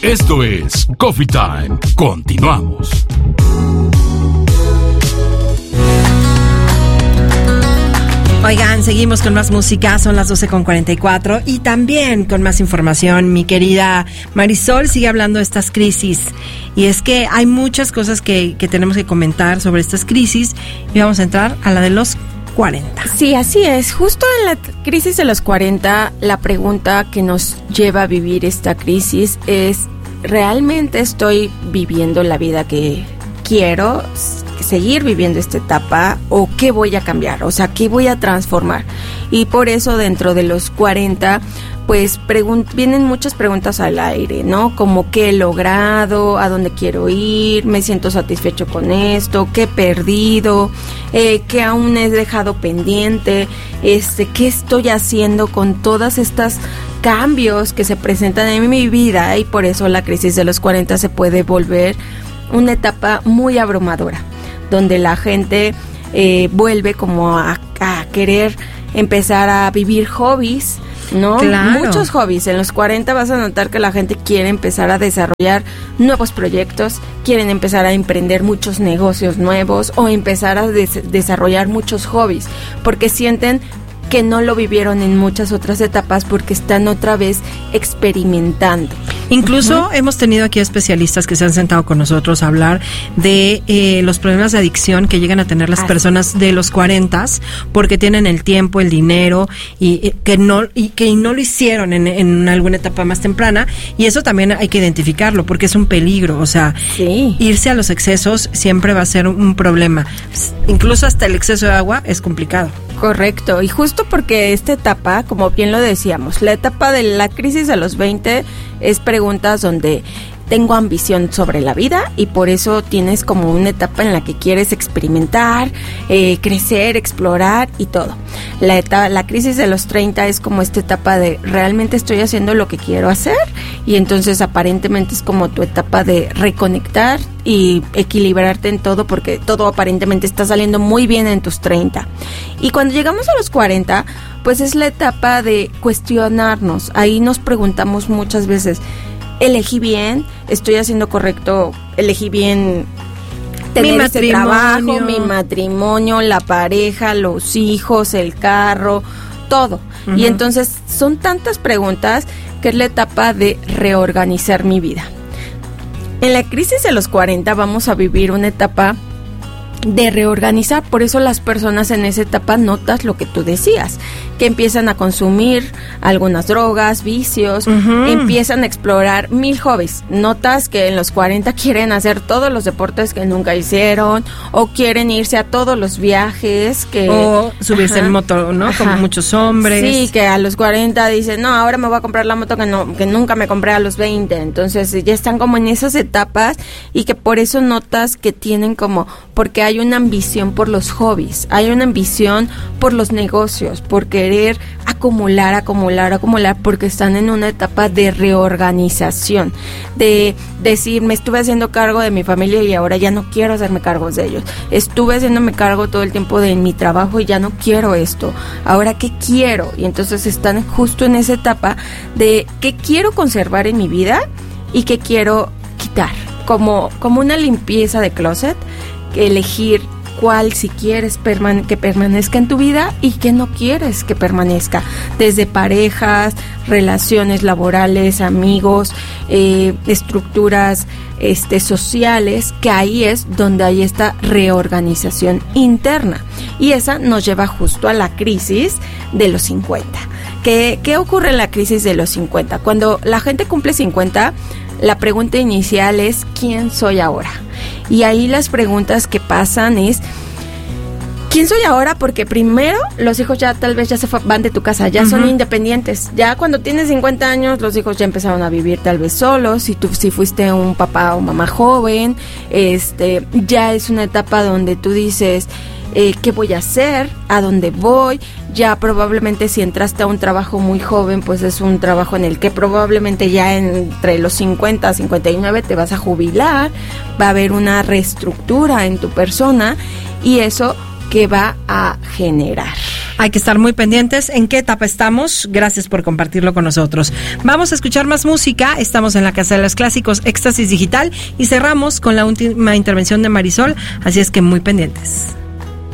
Esto es Coffee Time. Continuamos. Oigan, seguimos con más música, son las 12:44 y también con más información. Mi querida Marisol sigue hablando de estas crisis y es que hay muchas cosas que tenemos que comentar sobre estas crisis y vamos a entrar a la de los 40. Sí, así es. Justo en la crisis de los 40, la pregunta que nos lleva a vivir esta crisis es, ¿realmente estoy viviendo la vida que quiero seguir viviendo esta etapa o qué voy a cambiar? O sea, ¿qué voy a transformar? Y por eso dentro de los 40, pues vienen muchas preguntas al aire, ¿no? Como ¿qué he logrado? ¿A dónde quiero ir? ¿Me siento satisfecho con esto? ¿Qué he perdido? ¿Qué aún he dejado pendiente? ¿Qué estoy haciendo con todas estas cambios que se presentan en mi vida? Y por eso la crisis de los 40 se puede volver una etapa muy abrumadora, donde la gente vuelve como a querer empezar a vivir hobbies, ¿no? Claro. Muchos hobbies. En los 40 vas a notar que la gente quiere empezar a desarrollar nuevos proyectos, quieren empezar a emprender muchos negocios nuevos o empezar a desarrollar muchos hobbies, porque sienten que no lo vivieron en muchas otras etapas porque están otra vez experimentando. Incluso hemos tenido aquí especialistas que se han sentado con nosotros a hablar de los problemas de adicción que llegan a tener las personas de los 40 porque tienen el tiempo, el dinero y que no lo hicieron en alguna etapa más temprana, y eso también hay que identificarlo porque es un peligro. O sea, sí, irse a los excesos siempre va a ser un problema. Incluso hasta el exceso de agua es complicado. Correcto, y justo porque esta etapa, como bien lo decíamos, la etapa de la crisis de los 20 es preguntas donde tengo ambición sobre la vida y por eso tienes como una etapa en la que quieres experimentar, crecer, explorar y todo. La crisis de los 30 es como esta etapa de realmente estoy haciendo lo que quiero hacer, y entonces aparentemente es como tu etapa de reconectar y equilibrarte en todo porque todo aparentemente está saliendo muy bien en tus 30. Y cuando llegamos a los 40, pues es la etapa de cuestionarnos. Ahí nos preguntamos muchas veces, ¿elegí bien? ¿Estoy haciendo correcto? ¿Elegí bien tener ese trabajo, mi matrimonio, la pareja, los hijos, el carro, todo? Uh-huh. Y entonces son tantas preguntas que es la etapa de reorganizar mi vida. En la crisis de los 40 vamos a vivir una etapa de reorganizar, por eso las personas en esa etapa notas lo que tú decías, que empiezan a consumir algunas drogas, vicios, empiezan a explorar 1000 hobbies. Notas que en los 40 quieren hacer todos los deportes que nunca hicieron, o quieren irse a todos los viajes o subirse en moto, ¿no? Como muchos hombres. Sí, que a los 40 dicen, no, ahora me voy a comprar la moto que nunca me compré a los 20. Entonces ya están como en esas etapas, y que por eso notas que tienen como, porque hay una ambición por los hobbies, hay una ambición por los negocios, por querer acumular, porque están en una etapa de reorganización, de decir, me estuve haciendo cargo de mi familia y ahora ya no quiero hacerme cargo de ellos. Estuve haciéndome cargo todo el tiempo de mi trabajo y ya no quiero esto. Ahora, ¿qué quiero? Y entonces están justo en esa etapa de qué quiero conservar en mi vida y qué quiero quitar. Como una limpieza de closet, elegir cuál si quieres que permanezca en tu vida y qué no quieres que permanezca, desde parejas, relaciones laborales, amigos, estructuras sociales, que ahí es donde hay esta reorganización interna, y esa nos lleva justo a la crisis de los 50. ¿Qué ocurre en la crisis de los 50? Cuando la gente cumple 50, la pregunta inicial es ¿quién soy ahora? Y ahí las preguntas que pasan es ¿quién soy ahora? Porque primero los hijos ya tal vez ya se van de tu casa, ya son independientes. Ya cuando tienes 50 años los hijos ya empezaron a vivir tal vez solos. Si fuiste un papá o mamá joven, ya es una etapa donde tú dices ¿qué voy a hacer? ¿A dónde voy? Ya probablemente si entraste a un trabajo muy joven, pues es un trabajo en el que probablemente ya entre los 50 a 59 te vas a jubilar, va a haber una reestructura en tu persona, y eso ¿qué va a generar? Hay que estar muy pendientes en qué etapa estamos. Gracias por compartirlo con nosotros. Vamos a escuchar más música. Estamos en la Casa de los Clásicos, Éxtasis Digital, y cerramos con la última intervención de Marisol, así es que muy pendientes.